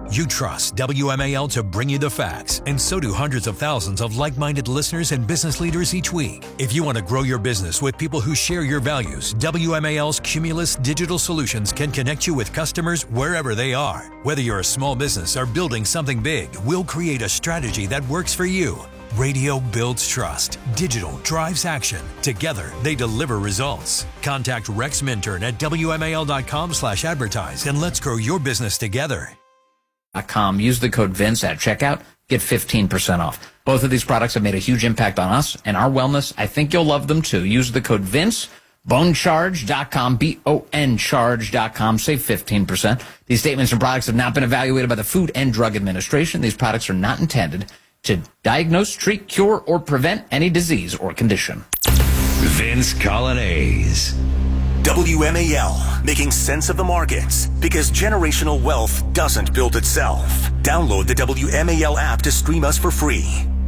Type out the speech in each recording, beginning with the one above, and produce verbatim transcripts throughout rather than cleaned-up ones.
You trust W M A L to bring you the facts, and so do hundreds of thousands of like-minded listeners and business leaders each week. If you want to grow your business with people who share your values, W M A L's Cumulus Digital Solutions can connect you with customers wherever they are. Whether you're a small business or building something big, we'll create a strategy that works for you. Radio builds trust. Digital drives action. Together, they deliver results. Contact Rex Minturn at W M A L dot com slash advertise and let's grow your business together. Com. Use the code Vince at checkout. Get fifteen percent off. Both of these products have made a huge impact on us and our wellness. I think you'll love them too. Use the code Vince. bone charge dot com. B O N charge dot com. Save fifteen percent. These statements and products have not been evaluated by the Food and Drug Administration. These products are not intended to diagnose, treat, cure, or prevent any disease or condition. Vince Coglianese. W M A L, making sense of the markets, because generational wealth doesn't build itself. Download the W M A L app to stream us for free.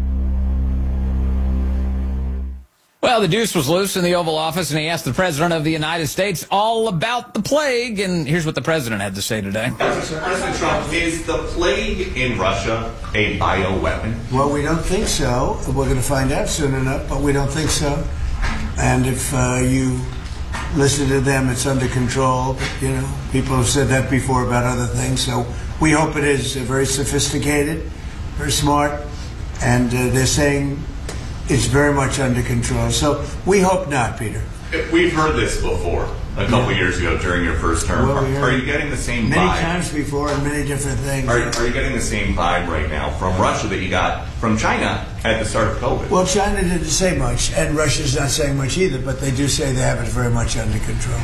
Well, the deuce was loose in the Oval Office, and he asked the President of the United States all about the plague, and here's what the President had to say today. President Trump, is the plague in Russia a bioweapon? Well, we don't think so. We're going to find out soon enough, but we don't think so. And if uh, you listen to them, it's under control. But, you know, people have said that before about other things. So we hope it is uh, very sophisticated, very smart, and uh, they're saying it's very much under control. So we hope not, Peter. We've heard this before a couple Yeah. years ago during your first term. Well, we are, are you getting the same many vibe? times before and many different things. Are, are you getting the same vibe right now from Russia that you got from China at the start of COVID? Well, China didn't say much, and Russia's not saying much either, but they do say they have it very much under control.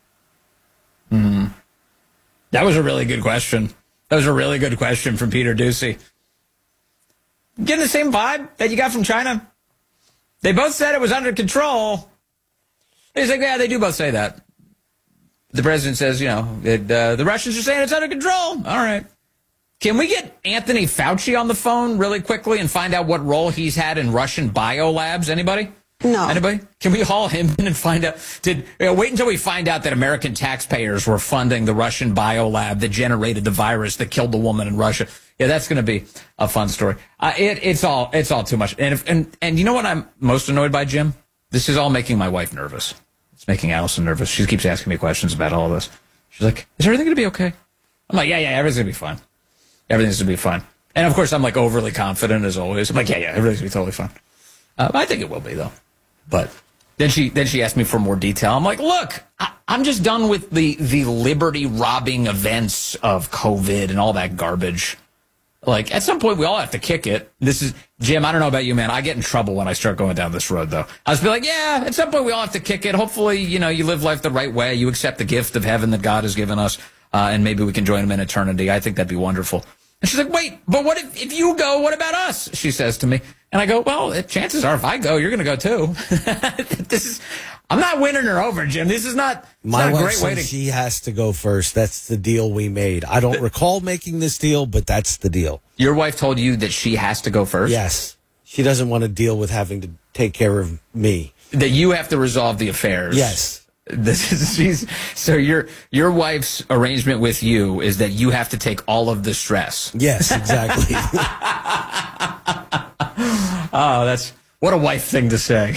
Mm-hmm. That was a really good question. That was a really good question from Peter Doocy. Getting the same vibe that you got from China? They both said it was under control. He's like, yeah, they do both say that. The president says, you know, it, uh, the Russians are saying it's under control. All right. Can we get Anthony Fauci on the phone really quickly and find out what role he's had in Russian biolabs? Anybody? No. Anybody? Can we haul him in and find out? Did you know, wait until we find out that American taxpayers were funding the Russian biolab that generated the virus that killed the woman in Russia? Yeah, that's going to be a fun story. Uh, it, it's all it's all too much. And if, and and you know what I'm most annoyed by, Jim? This is all making my wife nervous. It's making Allison nervous. She keeps asking me questions about all of this. She's like, "Is everything going to be okay?" I'm like, "Yeah, yeah, everything's going to be fine. Everything's going to be fine." And of course, I'm like overly confident as always. I'm like, "Yeah, yeah, everything's going to be totally fine." Uh, I think it will be though. But then she then she asked me for more detail. I'm like, look, I, I'm just done with the the liberty robbing events of COVID and all that garbage. Like, at some point, we all have to kick it. This is, Jim, I don't know about you, man. I get in trouble when I start going down this road, though. I was be like, yeah, at some point, we all have to kick it. Hopefully, you know, you live life the right way. You accept the gift of heaven that God has given us, uh, and maybe we can join him in eternity. I think that'd be wonderful. And she's like, wait, but what if, if you go, what about us? She says to me. And I go, well, it, chances are if I go, you're going to go too. This is, I'm not winning her over, Jim. This is not, My not a wife great way says to. she has to go first. That's the deal we made. I don't recall making this deal, but that's the deal. Your wife told you that she has to go first? Yes. She doesn't want to deal with having to take care of me. That you have to resolve the affairs. Yes. This is she's so your your wife's arrangement with you is that you have to take all of the stress. Yes, exactly. Oh, that's what a wife thing to say.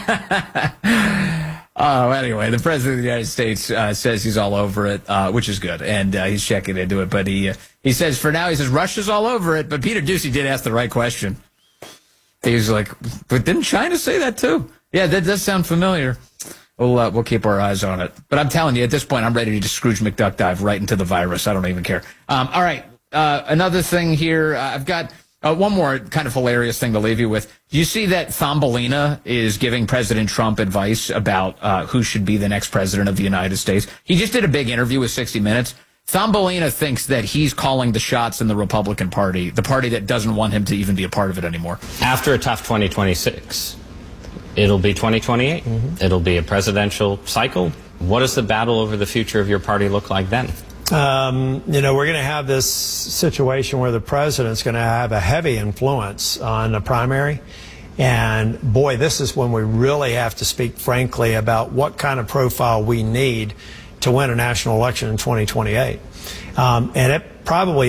Oh, anyway, the president of the United States uh, says he's all over it, uh, which is good, and uh, he's checking into it. But he uh, he says for now, he says Russia's all over it. But Peter Doocy did ask the right question. He was like, but didn't China say that too? Yeah, that does sound familiar. We'll, uh, we'll keep our eyes on it. But I'm telling you, at this point, I'm ready to just Scrooge McDuck dive right into the virus. I don't even care. Um, all right. Uh, another thing here. Uh, I've got uh, one more kind of hilarious thing to leave you with. Do you see that Thumbelina is giving President Trump advice about uh, who should be the next president of the United States? He just did a big interview with sixty minutes. Thumbelina thinks that he's calling the shots in the Republican Party, the party that doesn't want him to even be a part of it anymore. After a tough twenty twenty-six, it'll be twenty twenty-eight. Mm-hmm. It'll be a presidential cycle. What does the battle over the future of your party look like then? Um, you know, we're going to have this situation where the president's going to have a heavy influence on the primary. And boy, this is when we really have to speak frankly about what kind of profile we need to win a national election in twenty twenty-eight. Um, and it probably